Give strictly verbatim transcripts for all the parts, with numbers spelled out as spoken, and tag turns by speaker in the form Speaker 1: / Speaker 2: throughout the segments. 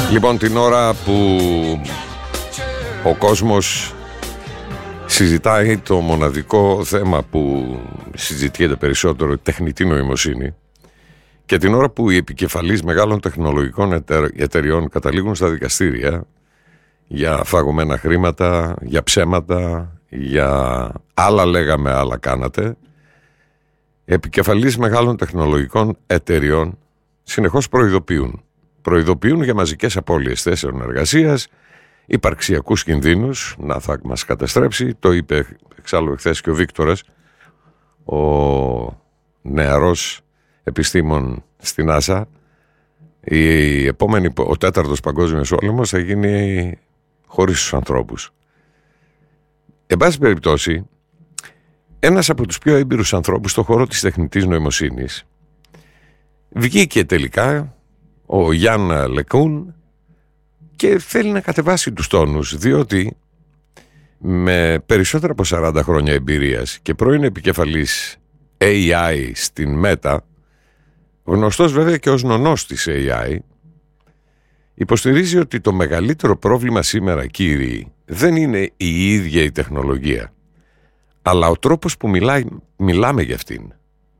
Speaker 1: Λοιπόν, την ώρα που ο κόσμος συζητάει το μοναδικό θέμα που συζητιέται περισσότερο, τεχνητή νοημοσύνη, και την ώρα που οι επικεφαλείς μεγάλων τεχνολογικών εταιριών καταλήγουν στα δικαστήρια για φαγωμένα χρήματα, για ψέματα, για άλλα λέγαμε, άλλα κάνατε, επικεφαλείς μεγάλων τεχνολογικών εταιριών συνεχώς προειδοποιούν. Προειδοποιούν για μαζικές απώλειες θέσεων εργασίας, υπαρξιακούς κινδύνους, να θα μας καταστρέψει. Το είπε εξάλλου εχθές και ο Βίκτορας, ο νεαρός επιστήμον στην NASA. Η επόμενη, ο τέταρτος παγκόσμιος πόλεμος θα γίνει χωρίς τους ανθρώπους. Εν πάση περιπτώσει, ένας από τους πιο έμπειρους ανθρώπους στον χώρο της τεχνητής νοημοσύνης βγήκε τελικά, ο Γιάννα Λεκούν, και θέλει να κατεβάσει τους τόνους, διότι με περισσότερα από σαράντα χρόνια εμπειρίας και πρώην επικεφαλής έι άι στην Meta, γνωστός βέβαια και ως νονός της έι άι, υποστηρίζει ότι το μεγαλύτερο πρόβλημα σήμερα, κύριοι, δεν είναι η ίδια η τεχνολογία, αλλά ο τρόπος που μιλάει, μιλάμε για αυτήν.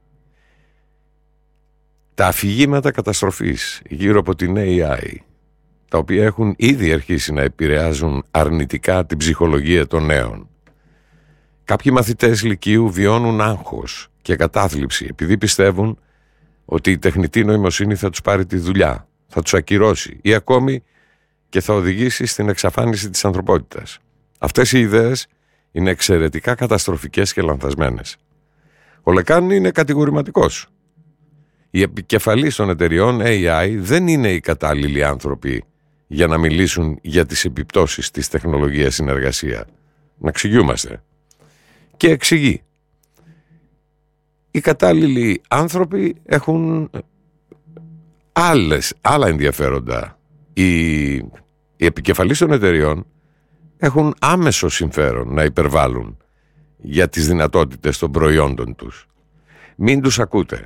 Speaker 1: Τα αφηγήματα καταστροφής γύρω από την έι άι, τα οποία έχουν ήδη αρχίσει να επηρεάζουν αρνητικά την ψυχολογία των νέων. Κάποιοι μαθητές λυκείου βιώνουν άγχος και κατάθλιψη επειδή πιστεύουν ότι η τεχνητή νοημοσύνη θα τους πάρει τη δουλειά, θα τους ακυρώσει ή ακόμη και θα οδηγήσει στην εξαφάνιση της ανθρωπότητας. Αυτές οι ιδέες είναι εξαιρετικά καταστροφικές και λανθασμένες. Ο Λεκάν είναι κατηγορηματικός. Οι επικεφαλείς των εταιριών έι άι δεν είναι οι κατάλληλοι άνθρωποι για να μιλήσουν για τις επιπτώσεις της τεχνολογίας στην εργασία. Να εξηγούμαστε. Και εξηγεί. Οι κατάλληλοι άνθρωποι έχουν άλλες, άλλα ενδιαφέροντα. Οι, οι επικεφαλείς των εταιριών έχουν άμεσο συμφέρον να υπερβάλλουν για τις δυνατότητες των προϊόντων τους. Μην τους ακούτε.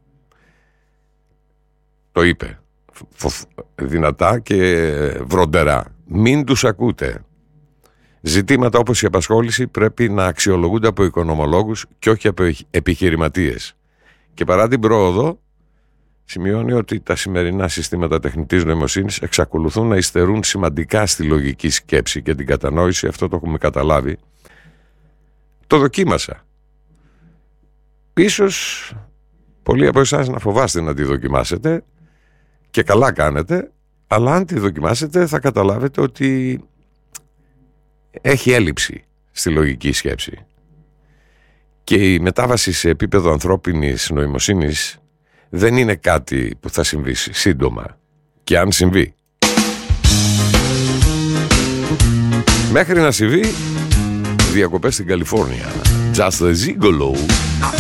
Speaker 1: Το είπε δυνατά και βροντερά. Μην τους ακούτε. Ζητήματα όπως η απασχόληση πρέπει να αξιολογούνται από οικονομολόγους και όχι από επιχειρηματίες. Και παρά την πρόοδο, σημειώνει ότι τα σημερινά συστήματα τεχνητής νοημοσύνης εξακολουθούν να υστερούν σημαντικά στη λογική σκέψη και την κατανόηση. Αυτό το έχουμε καταλάβει. Το δοκίμασα. Ίσως πολλοί από εσάς να φοβάστε να τη δοκιμάσετε, και καλά κάνετε, αλλά αν τη δοκιμάσετε θα καταλάβετε ότι έχει έλλειψη στη λογική σκέψη. Και η μετάβαση σε επίπεδο ανθρώπινης νοημοσύνης δεν είναι κάτι που θα συμβεί σύντομα, και αν συμβεί. Μέχρι να συμβεί, διακοπές στην Καλιφόρνια. Just a Gigolo.